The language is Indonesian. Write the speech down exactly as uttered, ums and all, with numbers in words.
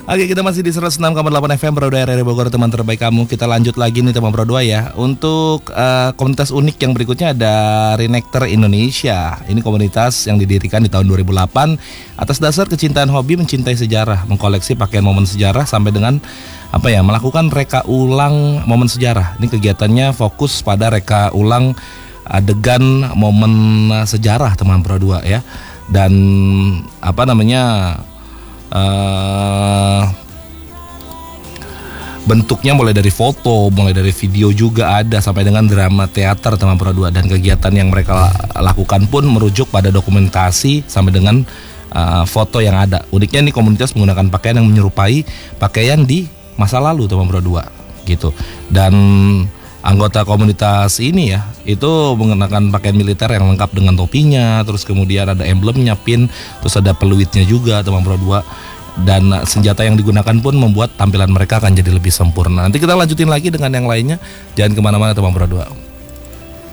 Oke, kita masih di seratus enam koma delapan F M Pro dua R R Bogor, teman terbaik kamu. Kita lanjut lagi nih teman Pro dua ya. Untuk uh, komunitas unik yang berikutnya ada Reenactor Indonesia. Ini komunitas yang didirikan di tahun dua ribu delapan atas dasar kecintaan hobi mencintai sejarah, mengkoleksi pakaian momen sejarah sampai dengan apa ya, melakukan reka ulang momen sejarah. Ini kegiatannya fokus pada reka ulang adegan momen sejarah teman Pro dua ya. Dan apa namanya, Uh, bentuknya mulai dari foto, mulai dari video juga ada, sampai dengan drama teater teman Pro dua. Dan kegiatan yang mereka lakukan pun merujuk pada dokumentasi sampai dengan uh, foto yang ada. Uniknya nih, komunitas menggunakan pakaian yang menyerupai pakaian di masa lalu teman Pro dua gitu. Dan anggota komunitas ini ya, itu mengenakan pakaian militer yang lengkap dengan topinya, terus kemudian ada emblemnya, pin, terus ada peluitnya juga teman Pro dua. Dan senjata yang digunakan pun membuat tampilan mereka akan jadi lebih sempurna. Nanti kita lanjutin lagi dengan yang lainnya. Jangan kemana-mana teman Pro dua.